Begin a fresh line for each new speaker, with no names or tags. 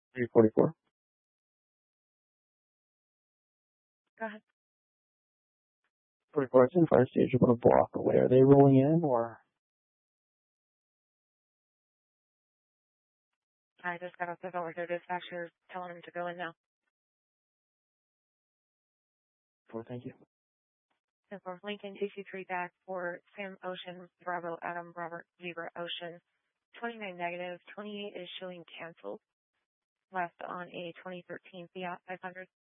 344.
Go ahead.
44, it's in fire stage, about a block away. Are they rolling in or?
I just got off the phone with their dispatcher telling them to go in now.
Thank you.
And for Lincoln 223 back for Sam Ocean, Bravo Adam Robert Zebra Ocean. 29 negative, 28 is showing canceled. Left on a 2013 Fiat 500.